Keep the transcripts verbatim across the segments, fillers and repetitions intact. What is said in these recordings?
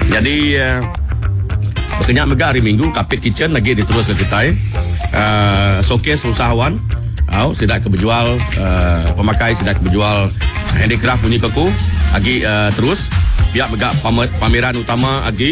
Jadi uh, berkenyak mega hari Minggu Kapit Kitchen lagi diterus ke kita uh, showcase usahawan. Oh, sidak ke berjual uh, pemakai sidak ke berjual handicraft bunyi keku lagi uh, terus pihak mega pameran utama lagi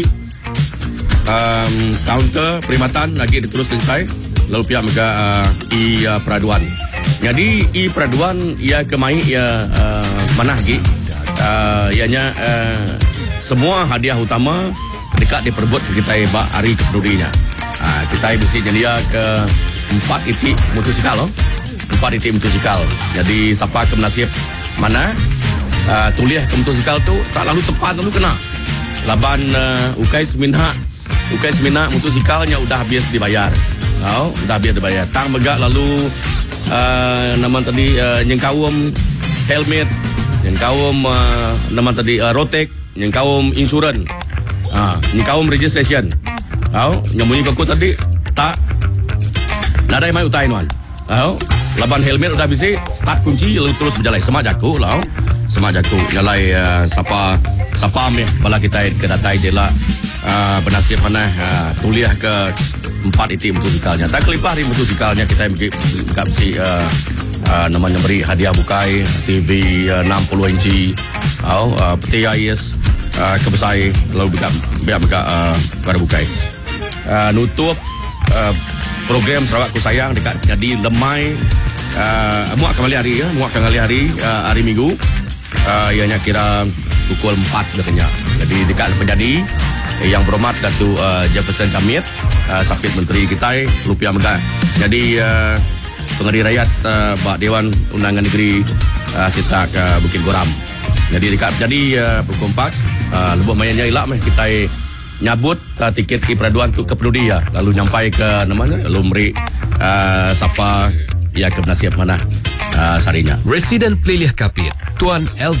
um, kaunter perkhidmatan lagi diterus ke kita. Lalu pihak mega uh, i uh, peraduan. Jadi i peraduan ia kemai ia uh, mana lagi uh, ianya uh, semua hadiah utama dekat diperbut ke kita bak hari kepedulinya. Uh, kita mesti nyedia ke empat itik motosikal loh. Empat itik motosikal. Jadi siapa ke nasib mana uh, tulis ke motosikal tu tak lalu tepat lalu kena. Laban uh, ukai seminha ukai seminha motosikalnya udah habis dibayar. Oh, udah habis dibayar. Tang megak lalu Uh, nama tadi uh, nyengkawum helmet, nyengkawum uh, nama tadi uh, rotek, nyengkawum insurans, uh, nyengkawum registration. Tahu, nyambunyi aku tadi tak nadai mai utai nuan. Tahu, laban helmet udah bisa start kunci lalu terus berjalan. Semak jaku lah, semak jaku. Jalai uh, sapa sapa meh bala kita ke datai jela uh, bernasib mana uh, tuliah ke empat itik motosikalnya. Tak kelipah hari motosikalnya kita mesti uh, uh, namanya beri hadiah bukai T V uh, enam puluh inci, oh, uh, peti ais uh, kebesai lalu biar biar biar uh, pada bukai. Uh, nutup uh, program Sarawak Ku Sayang dekat jadi lemai uh, muak kembali hari ya, muak kembali hari uh, hari Minggu. Uh, ianya kira pukul empat katanya. Jadi dekat penjadi yang berhormat Datuk uh, Jefferson Kamit, uh, Sapit Menteri kita Lupiah Megah. Jadi uh, Pengadil Rakyat uh, Bak Dewan Undangan Negeri uh, Sitak uh, Bukit Goram. Jadi dekat jadi uh, pukul empat uh, lebuh mayanya ilak meh kita nyabut uh, tiket ke peraduan tu ke pendudi ya. Lalu nyampai ke namanya lalu memberi uh, siapa ya ke nasib mana uh, sarinya. Residen Peliliah Kapit Tuan L